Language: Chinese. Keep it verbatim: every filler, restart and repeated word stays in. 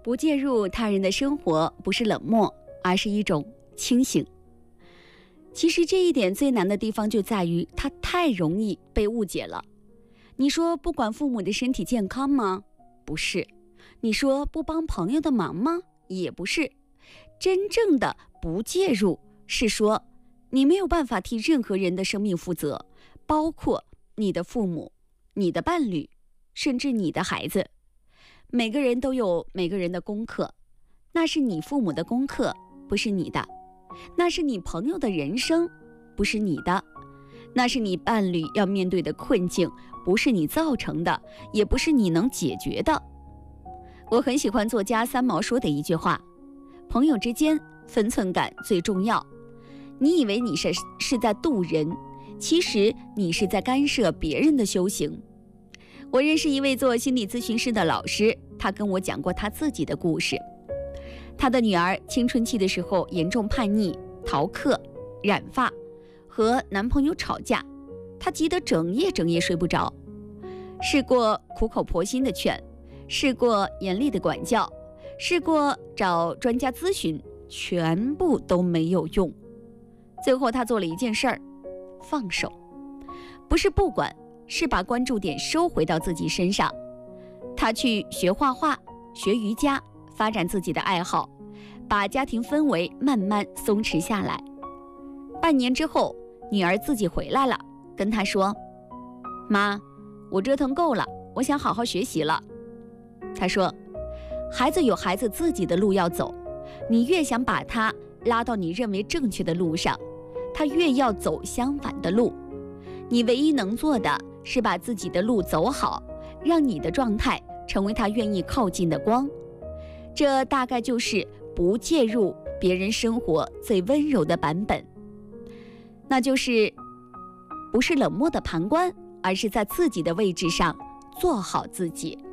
不介入他人的生活，不是冷漠，而是一种清醒。其实这一点最难的地方就在于它太容易被误解了。你说不管父母的身体健康吗？不是。你说不帮朋友的忙吗？也不是。真正的不介入是说你没有办法替任何人的生命负责，包括你的父母、你的伴侣，甚至你的孩子。每个人都有每个人的功课，那是你父母的功课，不是你的；那是你朋友的人生，不是你的；那是你伴侣要面对的困境，不是你造成的，也不是你能解决的。我很喜欢作家三毛说的一句话：朋友之间分寸感最重要。你以为你是是在渡人，其实你是在干涉别人的修行。我认识一位做心理咨询师的老师，他跟我讲过他自己的故事。他的女儿青春期的时候严重叛逆、逃课、染发，和男朋友吵架，他急得整夜整夜睡不着。试过苦口婆心的劝，试过严厉的管教，试过找专家咨询，全部都没有用。最后他做了一件事儿，放手。不是不管，是把关注点收回到自己身上。他去学画画，学瑜伽，发展自己的爱好，把家庭氛围慢慢松弛下来。半年之后，女儿自己回来了，跟他说：妈，我折腾够了，我想好好学习了。他说，孩子有孩子自己的路要走，你越想把他拉到你认为正确的路上，他越要走相反的路。你唯一能做的是把自己的路走好，让你的状态成为他愿意靠近的光。这大概就是不介入别人生活最温柔的版本，那就是不是冷漠的旁观，而是在自己的位置上做好自己。